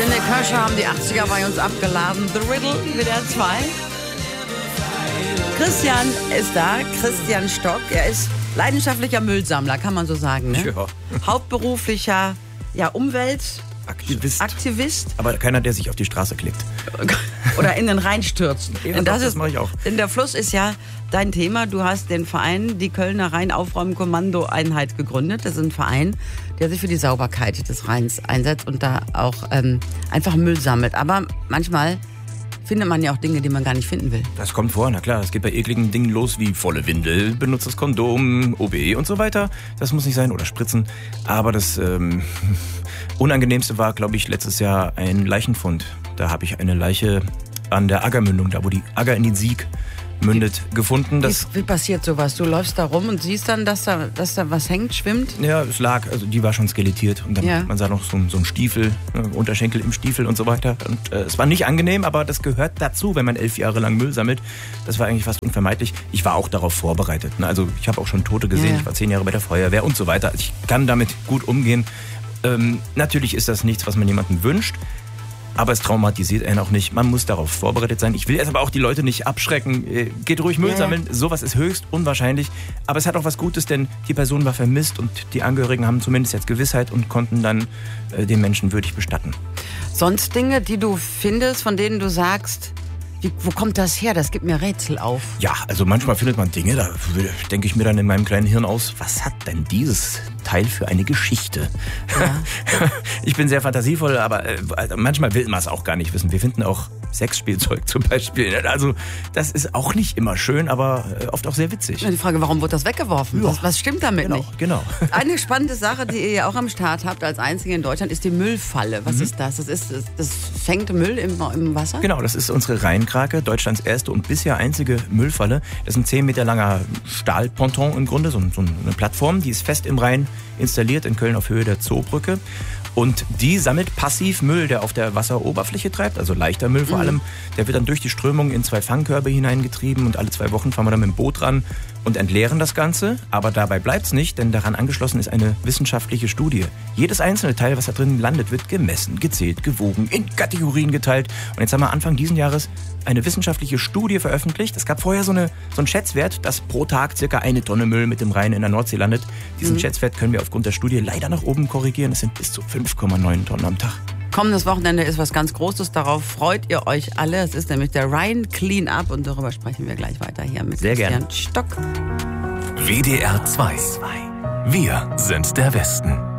Johnny Cash haben die 80er bei uns abgeladen. The Riddle, WDR 2. Christian ist da, Christian Stock. Er ist leidenschaftlicher Müllsammler, kann man so sagen. Ne? Ja. Hauptberuflicher Aktivist. Aber keiner, der sich auf die Straße klebt. Oder in den Rhein stürzt. Ja, das mache ich auch. Denn der Fluss ist ja dein Thema. Du hast den Verein, die Kölner Rheinaufräumkommando-Einheit gegründet. Das ist ein Verein, der sich für die Sauberkeit des Rheins einsetzt und da auch einfach Müll sammelt. Aber manchmal findet man ja auch Dinge, die man gar nicht finden will. Das kommt vor, na klar. Es geht bei ekligen Dingen los wie volle Windel, benutztes Kondom, OB und so weiter. Das muss nicht sein. Oder Spritzen. Aber das Unangenehmste war, glaube ich, letztes Jahr ein Leichenfund. Da habe ich eine Leiche an der Aggermündung, da wo die Agger in den Sieg mündet, gefunden. Wie passiert sowas? Du läufst da rum und siehst dann, dass da was hängt, schwimmt? Ja, es lag, also die war schon skelettiert. Und dann, man sah noch so einen Stiefel, Unterschenkel im Stiefel und so weiter. Und es war nicht angenehm, aber das gehört dazu, wenn man 11 Jahre lang Müll sammelt. Das war eigentlich fast unvermeidlich. Ich war auch darauf vorbereitet. Ne? Also ich habe auch schon Tote gesehen. Ja. Ich war 10 Jahre bei der Feuerwehr und so weiter. Ich kann damit gut umgehen. Natürlich ist das nichts, was man jemandem wünscht. Aber es traumatisiert einen auch nicht. Man muss darauf vorbereitet sein. Ich will jetzt aber auch die Leute nicht abschrecken. Geht ruhig Müll sammeln. Sowas ist höchst unwahrscheinlich. Aber es hat auch was Gutes, denn die Person war vermisst und die Angehörigen haben zumindest jetzt Gewissheit und konnten dann den Menschen würdig bestatten. Sonst Dinge, die du findest, von denen du sagst, wo kommt das her? Das gibt mir Rätsel auf. Ja, also manchmal findet man Dinge, da denke ich mir dann in meinem kleinen Hirn aus, was hat denn dieses Teil für eine Geschichte? Ja. Ich bin sehr fantasievoll, aber manchmal will man es auch gar nicht wissen. Wir finden auch Sexspielzeug zum Beispiel. Also das ist auch nicht immer schön, aber oft auch sehr witzig. Ja, die Frage, warum wurde das weggeworfen? Ja. Was stimmt damit nicht? Genau. Eine spannende Sache, die ihr ja auch am Start habt als einzige in Deutschland, ist die Müllfalle. Was ist das? Das fängt Müll im Wasser? Genau, das ist unsere Rheinkrake, Deutschlands erste und bisher einzige Müllfalle. Das ist ein 10 Meter langer Stahlponton im Grunde, so eine Plattform, die ist fest im Rhein installiert, in Köln auf Höhe der Zoobrücke. Und die sammelt passiv Müll, der auf der Wasseroberfläche treibt, also leichter Müll vor allem. Der wird dann durch die Strömung in 2 Fangkörbe hineingetrieben und alle 2 Wochen fahren wir dann mit dem Boot ran und entleeren das Ganze. Aber dabei bleibt's nicht, denn daran angeschlossen ist eine wissenschaftliche Studie. Jedes einzelne Teil, was da drin landet, wird gemessen, gezählt, gewogen, in Kategorien geteilt. Und jetzt haben wir Anfang diesen Jahres eine wissenschaftliche Studie veröffentlicht. Es gab vorher so einen Schätzwert, dass pro Tag circa 1 Tonne Müll mit dem Rhein in der Nordsee landet. Diesen Schätzwert können wir aufgrund der Studie leider nach oben korrigieren. Es sind bis zu 5,9 Tonnen am Tag. Kommendes Wochenende ist was ganz Großes. Darauf freut ihr euch alle. Es ist nämlich der Rhein Clean-Up und darüber sprechen wir gleich weiter hier mit Christian Stock. WDR 2. Wir sind der Westen.